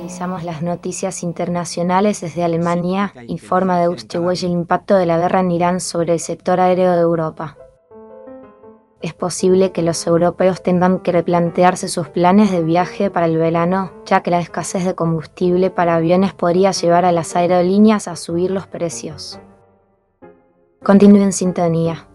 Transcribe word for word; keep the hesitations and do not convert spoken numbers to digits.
Actualizamos las noticias internacionales desde Alemania. Informa Deutsche Welle el impacto de la guerra en Irán sobre el sector aéreo de Europa. Es posible que los europeos tengan que replantearse sus planes de viaje para el verano, ya que la escasez de combustible para aviones podría llevar a las aerolíneas a subir los precios. Continúe en sintonía.